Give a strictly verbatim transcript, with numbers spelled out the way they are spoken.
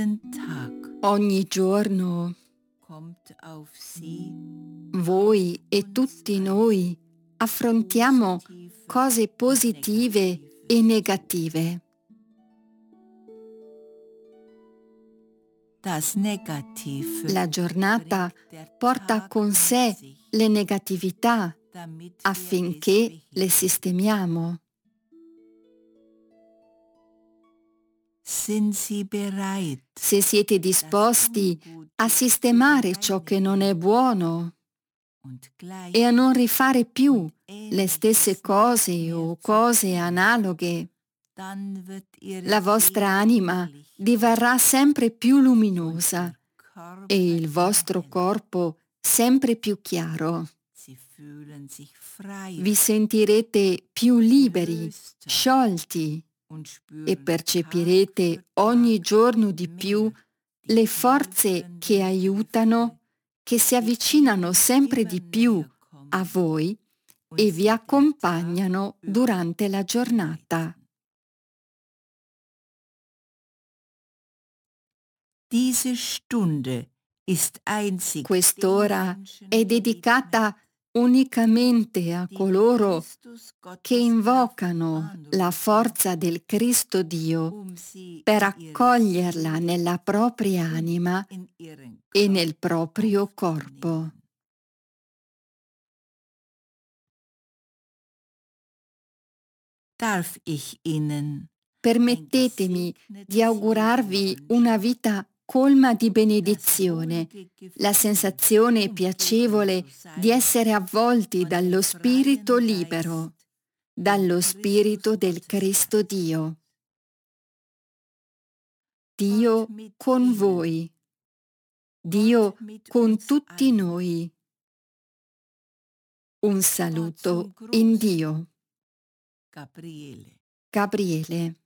Ogni giorno voi e tutti noi affrontiamo cose positive e negative. La giornata porta con sé le negatività affinché le sistemiamo. Se siete disposti a sistemare ciò che non è buono e a non rifare più le stesse cose o cose analoghe, la vostra anima diverrà sempre più luminosa e il vostro corpo sempre più chiaro. Vi sentirete più liberi, sciolti, e percepirete ogni giorno di più le forze che aiutano, che si avvicinano sempre di più a voi e vi accompagnano durante la giornata. Quest'ora è dedicata unicamente a coloro che invocano la forza del Cristo Dio per accoglierla nella propria anima e nel proprio corpo. Permettetemi di augurarvi una vita colma di benedizione, la sensazione piacevole di essere avvolti dallo Spirito libero, dallo Spirito del Cristo Dio. Dio con voi, Dio con tutti noi. Un saluto in Dio. Gabriele.